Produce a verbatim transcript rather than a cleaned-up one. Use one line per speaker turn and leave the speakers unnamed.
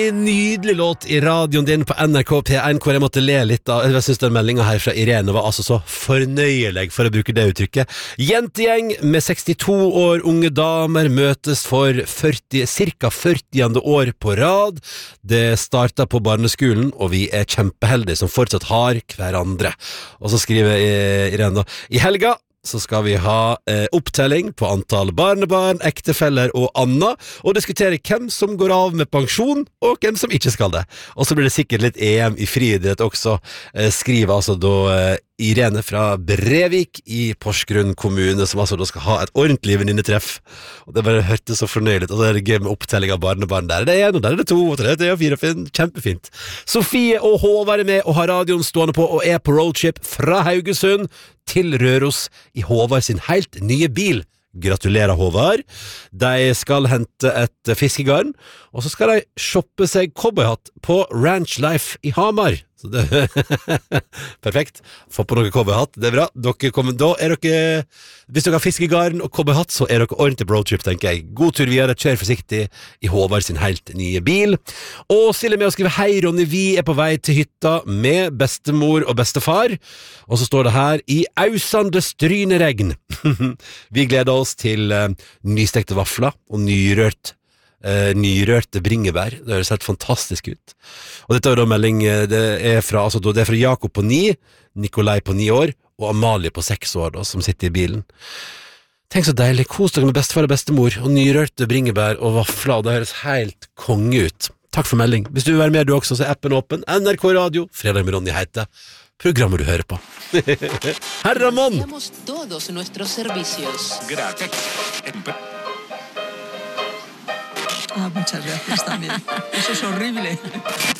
En nydelig låt I radioen din på N R K P en, hvor jeg måtte le litt av. Jeg synes den meldingen her fra Irene var altså så fornøyelig, for å bruke det uttrykket. Jentegjeng med sekstito år unge damer møtes for førti, cirka førtiende år på rad. Det startet på barneskolen, og vi er kjempeheldige som fortsatt har hverandre. Og så skriver Irene da, I helga så skal vi ha eh, opptelling på antall barnebarn, ektefeller og Anna, og diskutere hvem som går av med pensjon, og hvem som ikke skal det. Og så blir det sikkert litt E M I friidrett også, eh, skriver altså da eh, Irene fra Brevik I Porsgrunn kommune, som altså da skal ha et ordentlig venninnetreff. Og det bare hørtes så fornøyelig ut, og så er det gøy med opptelling av barnebarn. Der er det en, og der er det to, og tre, tre, og fire, og fem. Kjempefint. Sofie og Håvard er med og har radioen stående på, og er på roadship fra Haugesund til Røros I Håvard sin helt nye bil. Gratulerer, Håvard. De skal hente et fiskegarn, og så skal de shoppe seg cowboyhatt på Ranch Life I Hamar. Så det perfekt. Få på noe cowboyhatt, det er bra. Dere kommer, da er dere, hvis dere har fiskegarn og cowboyhatt, så er dere ordentlig på roadtrip, tenker jeg. God tur videre, kjør forsiktig I Håvard sin helt nye bil. Og stille med å skrive hei, Ronny, vi er på vei til hytta med bestemor og bestefar. Og så står det her, I ausande stryneregn. Vi gleder oss til uh, nystekte vafler og nyrørt Uh, nyrørte bringebær. Det høres helt fantastisk ut. Og dette er da melding, det er fra, altså, det er fra Jakob på ni, Nikolai på ni år, og Amalie på seks år da, som sitter I bilen. Tenk så deilig, kos dere med bestefar og bestemor, og nyrørte bringebær og vafler, og det høres helt konge ut. Takk for melding. Hvis du vil være med du også, så er appen åpen. N R K Radio, Fredag med Ronny heter programmet du hører på. Herre Ramon!
Todos nuestros servicios.
Gracias.
Ah, muchas gracias también. Eso es horrible.